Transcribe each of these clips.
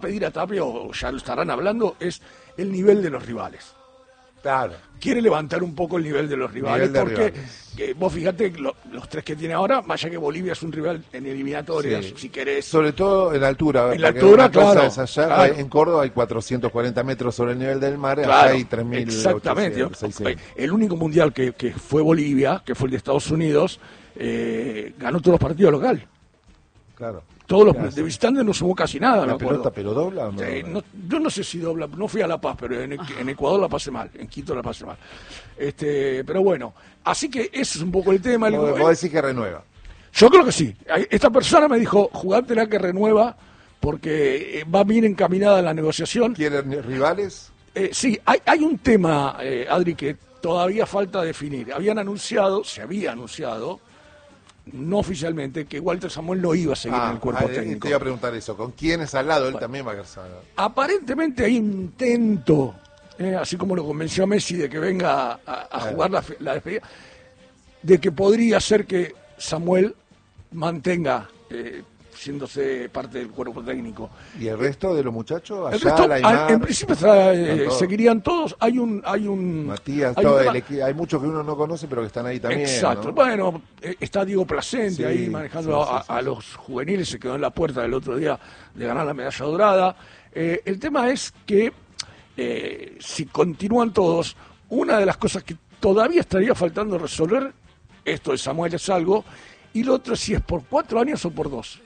pedir a Tapia, o ya lo estarán hablando, es el nivel de los rivales. Claro. Quiere levantar un poco el nivel de los rivales, porque vos fijate, los tres que tiene ahora, más allá que Bolivia es un rival en eliminatorias, si querés. Sobre todo en la altura. En la altura, claro. Es allá, claro. En Córdoba hay 440 metros sobre el nivel del mar, claro, allá hay 3.000. Exactamente. El único mundial que fue Bolivia, que fue el de Estados Unidos, ganó todos los partidos local. Claro. Todos los de visitantes no sumó casi nada. ¿La pelota pero dobla o no? Yo no sé si dobla, no fui a La Paz, pero en Ecuador la pasé mal, en Quito la pasé mal. Pero bueno, así que ese es un poco el tema. Vos decís que renueva. Yo creo que sí. Esta persona me dijo, jugátela que renueva, porque va bien encaminada la negociación. ¿Quieren rivales? Sí, hay un tema, Adri, que todavía falta definir. Se había anunciado, no oficialmente, que Walter Samuel no iba a seguir en el cuerpo técnico. Te iba a preguntar eso, ¿con quiénes al lado? Él también va a quedar. Aparentemente hay intento, así como lo convenció a Messi de que venga a jugar la despedida, de que podría ser que Samuel mantenga siéndose parte del cuerpo técnico. ¿Y el resto de los muchachos? Allá, El resto, Aymar, en principio seguirían todos. Hay un Matías, hay muchos que uno no conoce, pero que están ahí también. Exacto. ¿No? Bueno, está Diego Placente ahí manejando a los juveniles. Se quedó en la puerta el otro día de ganar la medalla dorada. El tema es que si continúan todos, una de las cosas que todavía estaría faltando resolver, esto de Samuel es algo, y lo otro si es por 4 años o por 2.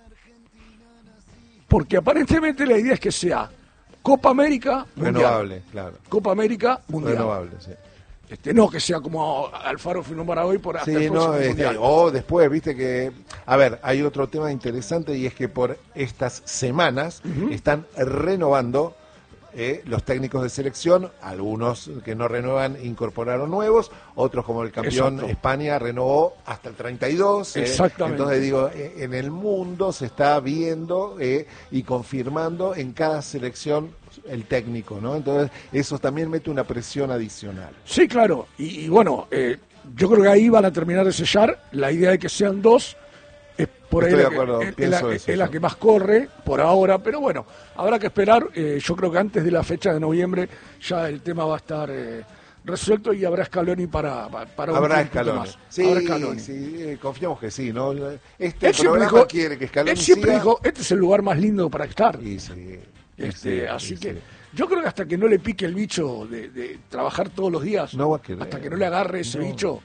Porque aparentemente la idea es que sea Copa América Mundial. Renovable, claro. Copa América Mundial. Renovable, sí. No que sea como Alfaro firmó para hoy por hasta el próximo Mundial. O después, viste que... A ver, hay otro tema interesante y es que por estas semanas están renovando los técnicos de selección, algunos que no renuevan incorporaron nuevos, otros como el campeón España renovó hasta el 32. Exactamente. Entonces digo, en el mundo se está viendo y confirmando en cada selección el técnico, ¿no? Entonces eso también mete una presión adicional. Sí, claro, y bueno, yo creo que ahí van a terminar de sellar la idea de que sean 2. Por ahí es la que más corre por ahora, pero bueno, habrá que esperar. Yo creo que antes de la fecha de noviembre ya el tema va a estar resuelto y habrá Scaloni para habrá Scaloni. más. Sí, habrá Scaloni. Sí, confiamos que sí, ¿no? Este programa quiere que Scaloni él siempre siga. dijo, este es el lugar más lindo para estar. Así que yo creo que hasta que no le pique el bicho de trabajar todos los días, hasta que no le agarre ese bicho,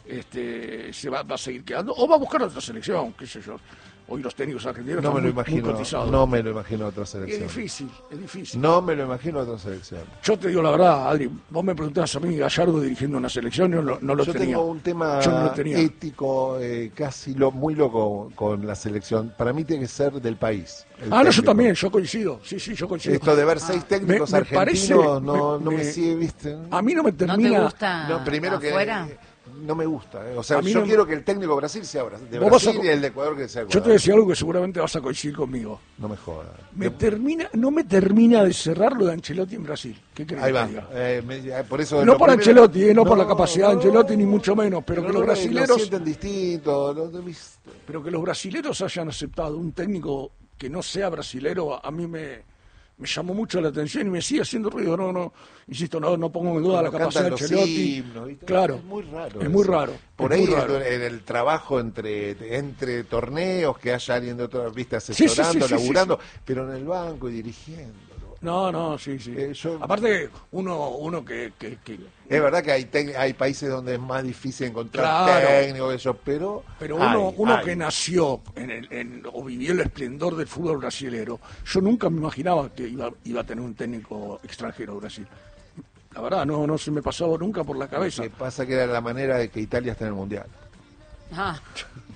se va a seguir quedando o va a buscar otra selección, qué sé yo. Hoy los técnicos argentinos no están me lo imagino, muy cotizados. No me lo imagino otra selección. Es difícil. No me lo imagino otra selección. Yo te digo la verdad, Adri, vos me preguntás a mí, Gallardo dirigiendo una selección, yo no lo tenía. Yo tengo un tema ético casi muy loco con la selección. Para mí tiene que ser del país. No, yo también, yo coincido. Sí, yo coincido. Esto de ver 6 técnicos argentinos no me sigue, ¿viste? A mí no me termina. ¿No te gusta primero afuera? No me gusta, O sea, yo quiero que el técnico de Brasil sea de Brasil y el de Ecuador que sea Ecuador. Yo te decía algo que seguramente vas a coincidir conmigo. No me jodas. No me termina de cerrar lo de Ancelotti en Brasil. ¿Qué crees? Ahí va. Por eso no por Ancelotti, no por la capacidad de Ancelotti, ni mucho menos, pero que los brasileros lo sienten distinto. Pero que los brasileros hayan aceptado un técnico que no sea brasilero, a mí me llamó mucho la atención y me sigue haciendo ruido. Insisto, no pongo en duda la capacidad de Ancelotti. Claro, es muy raro. Por ahí en el trabajo entre torneos, que haya alguien de otras vistas asesorando, laburando, pero en el banco y dirigiendo. Sí. Aparte, uno que es verdad que hay países donde es más difícil encontrar técnicos, pero uno que nació o vivió el esplendor del fútbol brasilero, yo nunca me imaginaba que iba a tener un técnico extranjero Brasil. La verdad, no se me pasó nunca por la cabeza. Lo que pasa que era la manera de que Italia esté en el Mundial.